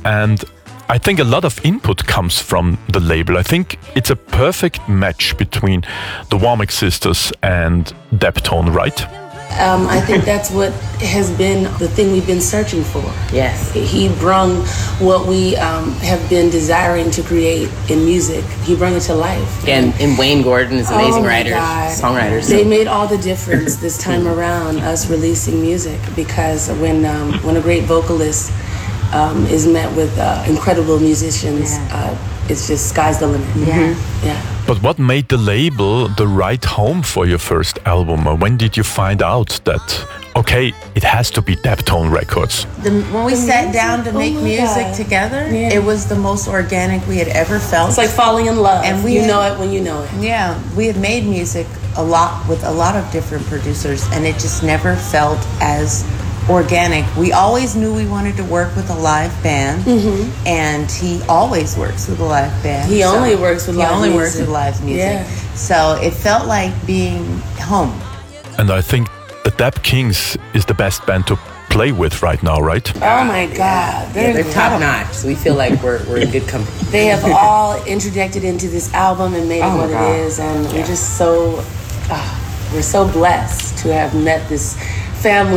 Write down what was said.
And I think a lot of input comes from the label. I think it's a perfect match between the Womack sisters and Deptone, right? I think that's what has been the thing we've been searching for. Yes. He brung what we have been desiring to create in music. He brought it to life. And Wayne Gordon is an amazing writer, songwriter. They made all the difference this time around, us releasing music, because when a great vocalist is met with incredible musicians, it's just sky's the limit. Yeah. But what made the label the right home for your first album? When did you find out that, okay, it has to be Deptone Records? When we sat down to make music together, it was the most organic we had ever felt. It's like falling in love, and you know it when you know it. Yeah, we had made music a lot with a lot of different producers, and it just never felt as organic. We always knew we wanted to work with a live band, and he always works with a live band. He only works with live music. Yeah. So it felt like being home. And I think the Dap Kings is the best band to play with right now, right? Oh my God. They're top notch. So we feel like we're in good company. They have all interjected into this album and made it what it is, and we're just so we're so blessed to have met this family